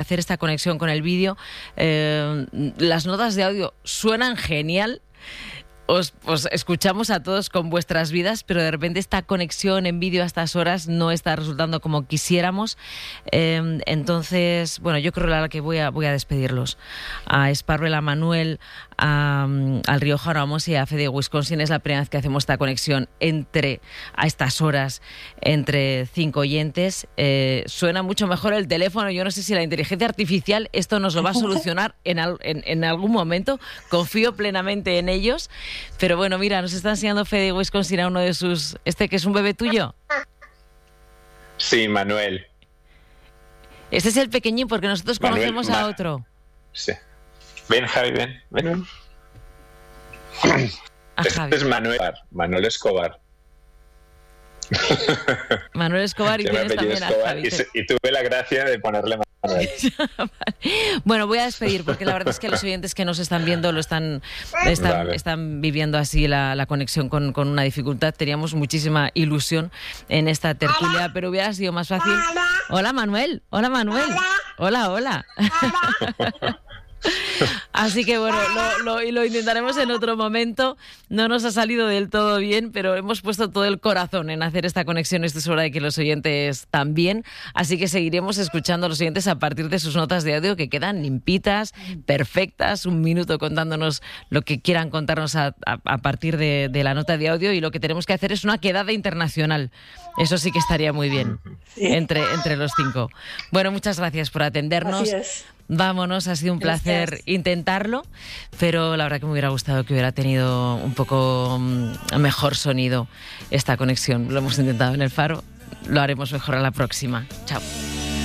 hacer esta conexión con el vídeo. Las notas de audio suenan genial. Os escuchamos a todos con vuestras vidas, pero de repente esta conexión en vídeo a estas horas no está resultando como quisiéramos. Entonces, bueno, yo creo que voy a despedirlos. A Sparvel, a Manuel, al Rioja Ramos y a Fede de Wisconsin. Es la primera vez que hacemos esta conexión a estas horas entre 5 oyentes. Suena mucho mejor el teléfono. Yo no sé si la inteligencia artificial esto nos lo va a solucionar en algún momento. Confío plenamente en ellos. Pero bueno, mira, nos está enseñando Fede de Wisconsin a uno de sus... que es un bebé tuyo. Sí, Manuel. Este es el pequeñín porque nosotros conocemos a otro. Sí. Ven, Javi, ven. Este es Manuel Escobar. Manuel Escobar y tienes también a Javi. Y tuve la gracia de ponerle Manuel. Bueno, voy a despedir porque la verdad es que los oyentes que nos están viendo están viviendo así la conexión con una dificultad. Teníamos muchísima ilusión en esta tertulia, pero hubiera sido más fácil. Hola Manuel. Hola. Así que bueno, lo intentaremos en otro momento. No nos ha salido del todo bien, pero hemos puesto todo el corazón en hacer esta conexión. Esto es hora de que los oyentes también. Así que seguiremos escuchando a los oyentes a partir de sus notas de audio que quedan limpitas, perfectas. 1 minuto contándonos lo que quieran contarnos a partir de la nota de audio. Y lo que tenemos que hacer es una quedada internacional. Eso sí que estaría muy bien entre los 5. Bueno, muchas gracias por atendernos. Así es. Vámonos, ha sido un placer intentarlo, pero la verdad que me hubiera gustado que hubiera tenido un poco mejor sonido esta conexión. Lo hemos intentado en el Faro, lo haremos mejor a la próxima. Chao.